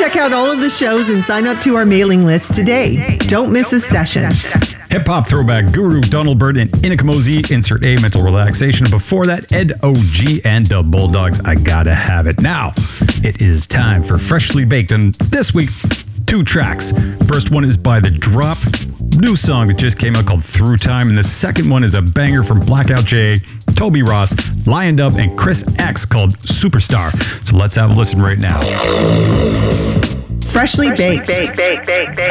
Check out all of the shows and sign up to our mailing list today. Don't miss a session. Hip-hop throwback guru Donald Byrd and Inakamozi, Insert A, Mental Relaxation. Before that, Ed O.G. and the Bulldogs, I Gotta Have It. Now, it is time for Freshly Baked, and this week, 2 tracks. First one is by The Drop, new song that just came out called Through Time, and the second one is a banger from Blackout J, Toby Ross, Lion Dub, and Chris X called Superstar. So let's have a listen right now. Freshly baked.